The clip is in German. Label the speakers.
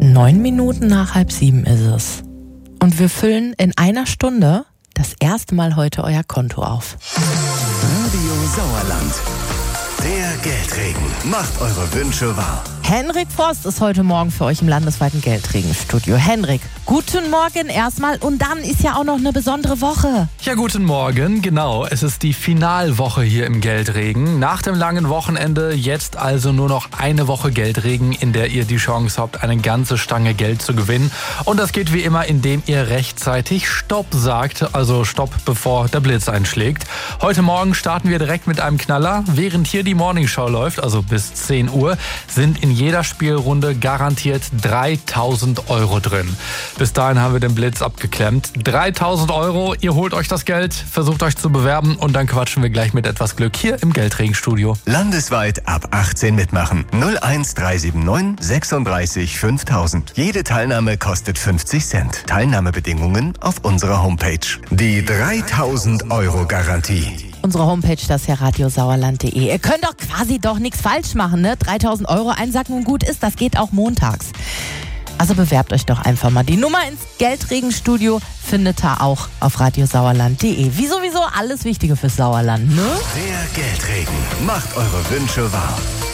Speaker 1: 9 Minuten nach 6:30 ist es. Und wir füllen in einer Stunde das erste Mal heute euer Konto auf.
Speaker 2: Radio Sauerland. Der Geldregen macht eure Wünsche wahr.
Speaker 1: Henrik Forst ist heute Morgen für euch im landesweiten Geldregenstudio. Henrik, guten Morgen erstmal. Und dann ist ja auch noch eine besondere Woche.
Speaker 3: Ja, guten Morgen. Genau, es ist die Finalwoche hier im Geldregen. Nach dem langen Wochenende jetzt also nur noch eine Woche Geldregen, in der ihr die Chance habt, eine ganze Stange Geld zu gewinnen. Und das geht wie immer, indem ihr rechtzeitig Stopp sagt. Also Stopp, bevor der Blitz einschlägt. Heute Morgen starten wir direkt mit einem Knaller. Während hier die Morningshow läuft, also bis 10 Uhr, sind in jeder Spielrunde garantiert 3.000 Euro drin. Bis dahin haben wir den Blitz abgeklemmt. 3.000 Euro, ihr holt euch das Geld, versucht euch zu bewerben und dann quatschen wir gleich mit etwas Glück hier im Geldregenstudio.
Speaker 2: Landesweit ab 18 mitmachen. 01379 36 5000. Jede Teilnahme kostet 50 Cent. Teilnahmebedingungen auf unserer Homepage. Die 3.000 Euro Garantie.
Speaker 1: Unsere Homepage, das ist ja radiosauerland.de. Ihr könnt doch quasi nichts falsch machen, ne? 3.000 Euro einsacken und gut ist, das geht auch montags. Also bewerbt euch doch einfach mal. Die Nummer ins Geldregenstudio findet ihr auch auf radiosauerland.de. Wie sowieso alles Wichtige fürs Sauerland, ne?
Speaker 2: Der Geldregen macht eure Wünsche wahr.